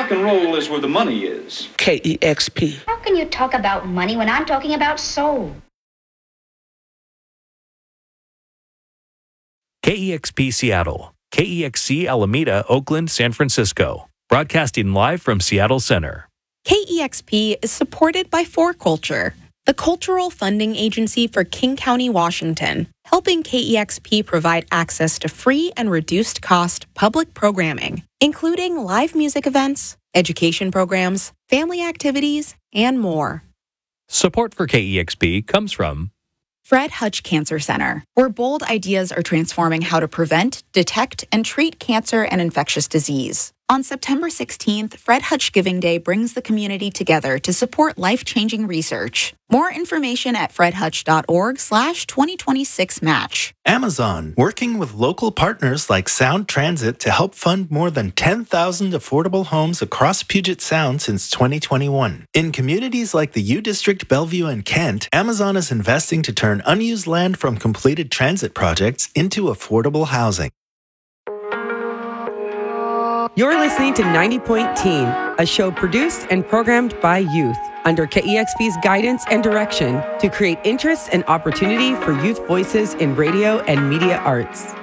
rock and roll is where the money is. KEXP. How can you talk about money when I'm talking about soul? KEXP Seattle, KEXC Alameda, Oakland, San Francisco. Broadcasting live from Seattle Center. KEXP is supported by 4Culture, the cultural funding agency for King County, Washington, helping KEXP provide access to free and reduced-cost public programming, including live music events, education programs, family activities, and more. Support for KEXP comes from Fred Hutch Cancer Center, where bold ideas are transforming how to prevent, detect, and treat cancer and infectious disease. On September 16th, Fred Hutch Giving Day brings the community together to support life-changing research. More information at fredhutch.org/2026match. Amazon, working with local partners like Sound Transit to help fund more than 10,000 affordable homes across Puget Sound since 2021. In communities like the U District, Bellevue, and Kent, Amazon is investing to turn unused land from completed transit projects into affordable housing. You're listening to 90 Teen, a show produced and programmed by youth under KEXP's guidance and direction to create interest and opportunity for youth voices in radio and media arts.